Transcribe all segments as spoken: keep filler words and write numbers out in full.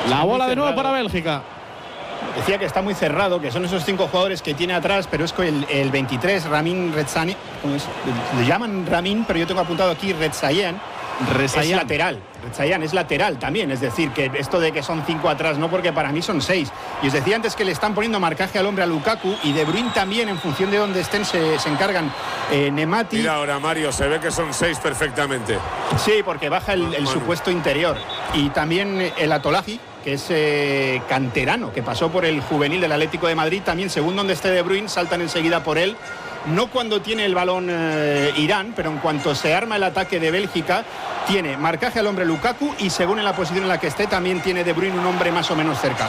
La bola de nuevo para Bélgica. Decía que está muy cerrado, que son esos cinco jugadores que tiene atrás, pero es que el, el veintitrés, Ramin Redzani, le llaman Ramin, pero yo tengo apuntado aquí Redzayan, es lateral. Redzayan es lateral también, es decir, que esto de que son cinco atrás, no, porque para mí son seis. Y os decía antes que le están poniendo marcaje al hombre a Lukaku, y De Bruyne también, en función de dónde estén, se, se encargan eh, Nemati. Mira ahora, Mario, se ve que son seis perfectamente. Sí, porque baja el, el supuesto interior. Y también el Atolaji, que es eh, canterano, que pasó por el juvenil del Atlético de Madrid, también según donde esté De Bruyne, saltan enseguida por él. No cuando tiene el balón eh, Irán, pero en cuanto se arma el ataque de Bélgica, tiene marcaje al hombre Lukaku, y según en la posición en la que esté, también tiene De Bruyne un hombre más o menos cerca.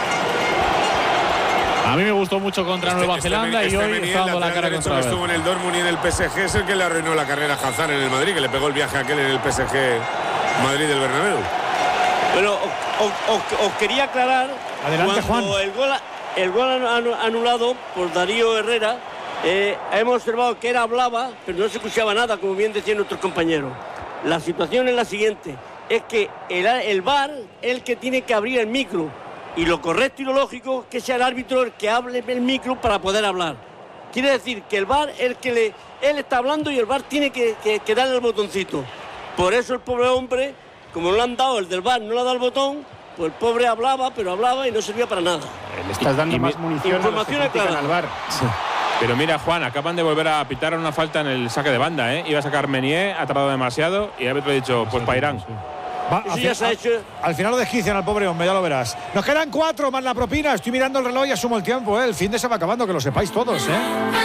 A mí me gustó mucho contra este, Nueva este Zelanda este y hoy Meniel, está dando la cara contra que estuvo en el Dortmund y en el P S G, es el que le arruinó la carrera a Hazard en el Madrid, que le pegó el viaje aquel en el P S G Madrid del Bernabéu. Pero os, os, os quería aclarar. Adelante, cuando Juan. el gol, el gol anulado por Darío Herrera, eh, hemos observado que él hablaba, pero no se escuchaba nada, como bien decían nuestros compañeros. La situación es la siguiente: es que el, el V A R es el que tiene que abrir el micro, y lo correcto y lo lógico es que sea el árbitro el que hable el micro para poder hablar. Quiere decir que el V A R es el que le, él está hablando, y el V A R tiene que, que, que darle el botoncito. Por eso el pobre hombre, como no le han dado, el del V A R no le ha dado el botón, pues el pobre hablaba, pero hablaba y no servía para nada. Le estás dando y, más y munición información a los que critican al V A R. Sí. Pero mira, Juan, acaban de volver a pitar una falta en el saque de banda, ¿eh? Iba a sacar Menier, ha tardado demasiado, y el árbitro ha dicho, pues para Irán. Va, al, ya se ha hecho. Al final lo desquician al pobre hombre, ya lo verás. Nos quedan cuatro más la propina. Estoy mirando el reloj y asumo el tiempo, ¿eh? El fin de se va acabando, que lo sepáis todos, ¿eh?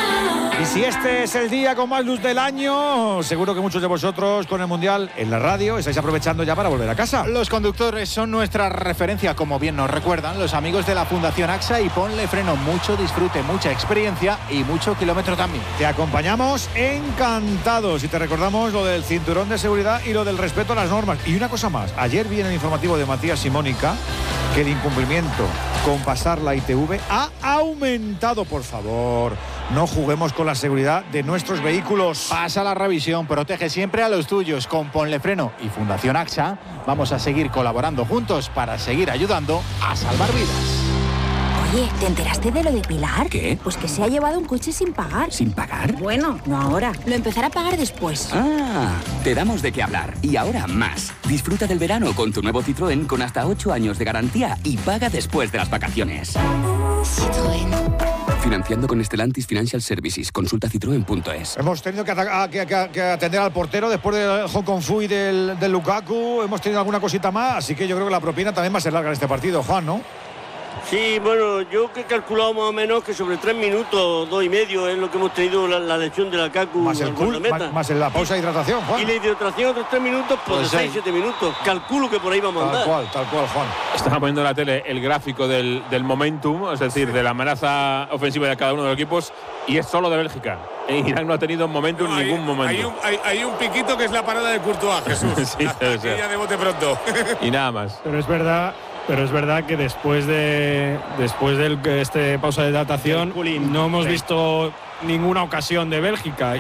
Y si este es el día con más luz del año, seguro que muchos de vosotros con el Mundial en la radio estáis aprovechando ya para volver a casa. Los conductores son nuestra referencia, como bien nos recuerdan los amigos de la Fundación AXA, y ponle freno. Mucho disfrute, mucha experiencia y mucho kilómetro también. Te acompañamos encantados y te recordamos lo del cinturón de seguridad y lo del respeto a las normas. Y una cosa más, ayer vi en el informativo de Matías y Mónica que el incumplimiento con pasar la I T V ha aumentado. Por favor, no juguemos con la seguridad de nuestros vehículos. Pasa la revisión, protege siempre a los tuyos. Con Ponle Freno y Fundación AXA vamos a seguir colaborando juntos para seguir ayudando a salvar vidas. Oye, ¿te enteraste de lo de Pilar? ¿Qué? Pues que se ha llevado un coche sin pagar. ¿Sin pagar? Bueno, no ahora. Lo empezará a pagar después. Ah, te damos de qué hablar. Y ahora más. Disfruta del verano con tu nuevo Citroën con hasta ocho años de garantía y paga después de las vacaciones. Citroën. Financiando con Stellantis Financial Services. Consulta citroen punto es. Hemos tenido que, a, que, que, que atender al portero después del Hong Kong Fu y del, del Lukaku. Hemos tenido alguna cosita más, así que yo creo que la propina también va a ser larga en este partido, Juan, ¿no? Sí, bueno, yo que he calculado más o menos que sobre tres minutos, dos y medio es lo que hemos tenido la, la lesión de Lukaku. Más el cool, más, más la pausa de hidratación, Juan. Y la hidratación otros tres minutos, pues, pues de seis, siete minutos. Calculo que por ahí vamos a andar. Tal cual, tal cual, Juan. Estaba poniendo en la tele el gráfico del, del momentum, es decir, de la amenaza ofensiva de cada uno de los equipos, y es solo de Bélgica. Irán no ha tenido momentum no, en ningún momento. Hay un, hay, hay un piquito que es la parada de Courtois, Jesús. Sí, debe ser. Ya de bote pronto. Y nada más. Pero es verdad... Pero es verdad que después de después de este pausa de hidratación no hemos visto ninguna ocasión de Bélgica, y,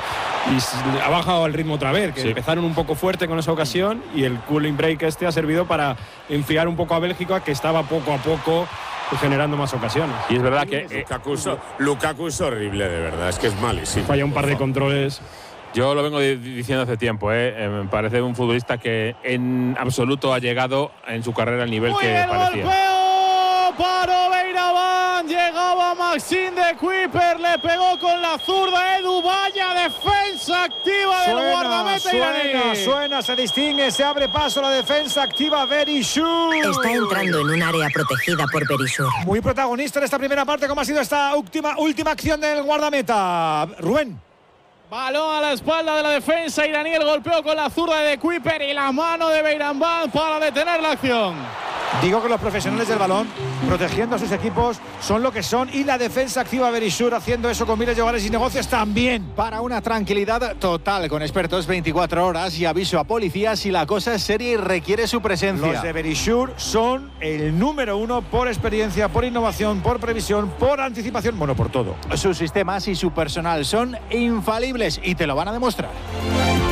y ha bajado el ritmo otra vez, que sí. Empezaron un poco fuerte con esa ocasión, y el cooling break este ha servido para enfriar un poco a Bélgica, que estaba poco a poco generando más ocasiones. Y es verdad que eh, Lukaku, Lukaku es horrible, de verdad, es que es malísimo. Falla un par de controles. Yo lo vengo diciendo hace tiempo, ¿eh? Eh, me parece un futbolista que en absoluto ha llegado en su carrera al nivel Muy que el parecía. Golpeo para Beiraban, llegaba Maxime de Kuiper, le pegó con la zurda Edu, vaya defensa activa del suena, guardameta suena, iraní. Suena, se distingue, se abre paso la defensa activa Berishour. Está entrando en un área protegida por Berishour. Muy protagonista en esta primera parte, como ha sido esta última, última acción del guardameta. Rubén. Balón a la espalda de la defensa iraní, el golpeo con la zurda de Kuiper y la mano de Beiraban para detener la acción. Digo que los profesionales del balón, protegiendo a sus equipos, son lo que son, y la defensa activa Berishour haciendo eso con miles de hogares y negocios también. Para una tranquilidad total, con expertos veinticuatro horas y aviso a policía si la cosa es seria y requiere su presencia. Los de Berishour son el número uno por experiencia, por innovación, por previsión, por anticipación, bueno, por todo. Sus sistemas y su personal son infalibles y te lo van a demostrar.